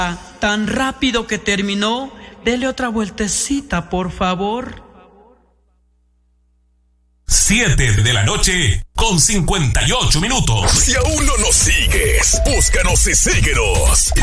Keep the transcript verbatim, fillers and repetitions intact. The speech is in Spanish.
Tan rápido que terminó. Dele otra vueltecita, por favor. Siete de la noche con cincuenta y ocho minutos. Si aún no nos sigues, búscanos y síguenos.